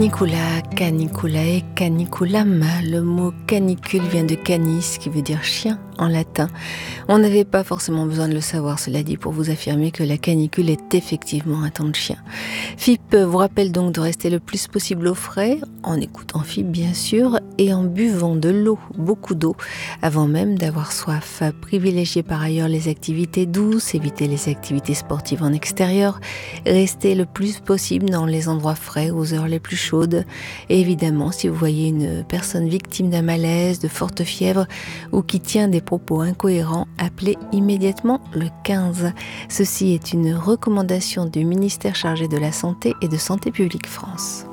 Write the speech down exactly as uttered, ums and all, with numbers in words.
Canicula, canicula et caniculam. Le mot canicule vient de canis, qui veut dire chien en latin. On n'avait pas forcément besoin de le savoir, cela dit, pour vous affirmer que la canicule est effectivement un temps de chien. F I P vous rappelle donc de rester le plus possible au frais, en écoutant F I P bien sûr, et en buvant de l'eau, beaucoup d'eau, avant même d'avoir soif. Privilégiez par ailleurs les activités douces, évitez les activités sportives en extérieur, restez le plus possible dans les endroits frais aux heures les plus chaudes. Et évidemment, si vous voyez une personne victime d'un malaise, de forte fièvre ou qui tient des propos incohérents, appelez immédiatement le quinze. Ceci est une recommandation du ministère chargé de la Santé et de Santé publique France.